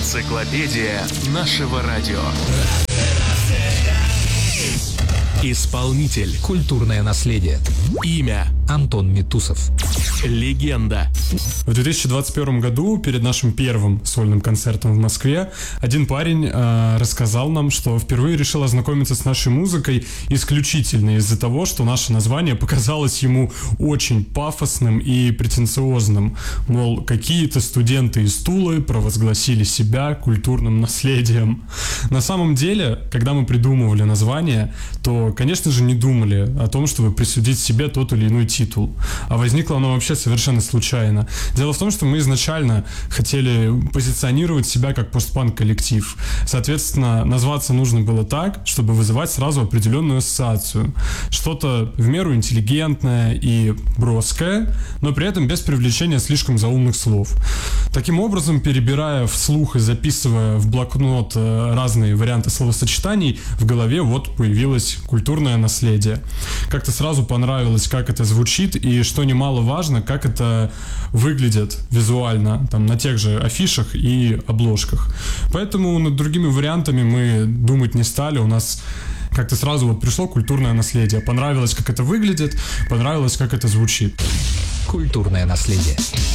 Энциклопедия нашего радио. Исполнитель. Культурное наследие. Имя. Антон Митусов. Легенда. В 2021 году, перед нашим первым сольным концертом в Москве, один парень рассказал нам, что впервые решил ознакомиться с нашей музыкой исключительно из-за того, что наше название показалось ему очень пафосным и претенциозным. Мол, какие-то студенты из Тулы провозгласили себя культурным наследием. На самом деле, когда мы придумывали название, то, конечно же, не думали о том, чтобы присудить себе тот или иной титул. А возникло оно вообще совершенно случайно. Дело в том, что мы изначально хотели позиционировать себя как постпанк-коллектив. Соответственно, назваться нужно было так, чтобы вызывать сразу определенную ассоциацию. Что-то в меру интеллигентное и броское, но при этом без привлечения слишком заумных слов. Таким образом, перебирая вслух и записывая в блокнот разные варианты словосочетаний, в голове вот появилось культурное наследие. Как-то сразу понравилось, как это звучит, и, что немаловажно, как это выглядит визуально там, на тех же афишах и обложках. Поэтому над другими вариантами мы думать не стали. У нас как-то сразу вот пришло культурное наследие. Понравилось, как это выглядит, понравилось, как это звучит. Культурное наследие.